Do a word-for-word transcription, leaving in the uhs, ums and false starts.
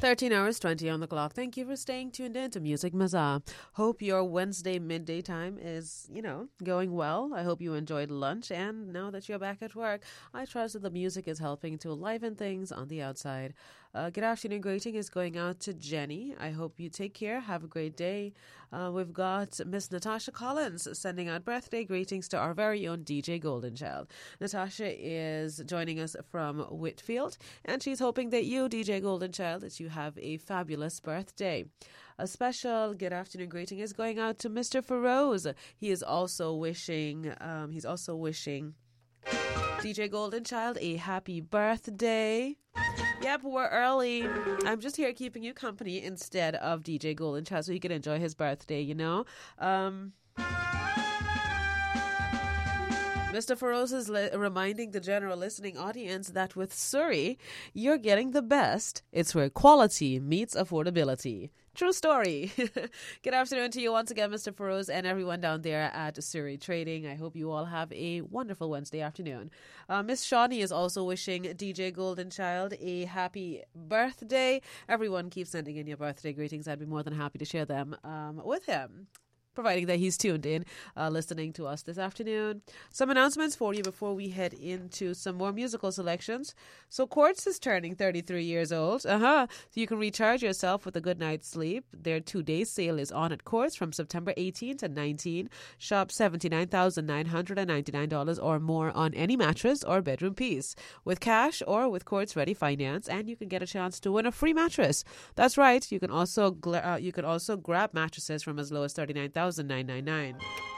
thirteen hours, twenty on the clock. Thank you for staying tuned in to Music Mazza. Hope your Wednesday midday time is, you know, going well. I hope you enjoyed lunch. And now that you're back at work, I trust that the music is helping to liven things on the outside. Uh, good afternoon greeting is going out to Jenny. I hope you take care. Have a great day. Uh, we've got Miss Natasha Collins sending out birthday greetings to our very own D J Goldenchild. Natasha is joining us from Whitfield, and she's hoping that you, D J Goldenchild, that you have a fabulous birthday. A special good afternoon greeting is going out to Mister Feroz. He is also wishing, um, he's also wishing D J Goldenchild a happy birthday. Yep, we're early. I'm just here keeping you company instead of D J Goldenchild so he can enjoy his birthday, you know. Um... Mister Feroz is li- reminding the general listening audience that with Surrey, you're getting the best. It's where quality meets affordability. True story. Good afternoon to you once again, Mister Feroz, and everyone down there at Surrey Trading. I hope you all have a wonderful Wednesday afternoon. Uh, Miss Shawnee is also wishing D J Goldenchild a happy birthday. Everyone keeps sending in your birthday greetings. I'd be more than happy to share them um, with him, providing that he's tuned in, uh, listening to us this afternoon. Some announcements for you before we head into some more musical selections. So Quartz is turning thirty-three years old. Uh-huh. So you can recharge yourself with a good night's sleep. Their two-day sale is on at Quartz from September eighteenth to nineteenth. Shop seventy-nine thousand nine hundred ninety-nine dollars or more on any mattress or bedroom piece with cash or with Quartz Ready Finance, and you can get a chance to win a free mattress. That's right. You can also gla- uh, you can also grab mattresses from as low as thirty-nine thousand nine hundred ninety-nine dollars.